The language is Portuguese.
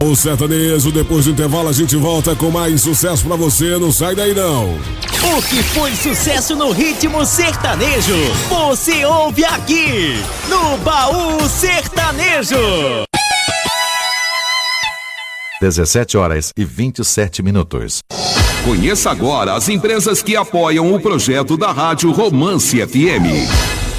O sertanejo, depois do intervalo a gente volta com mais sucesso pra você, não sai daí não. O que foi sucesso no ritmo sertanejo, você ouve aqui, no Baú Sertanejo. 17h27. Conheça agora as empresas que apoiam o projeto da Rádio Romance FM.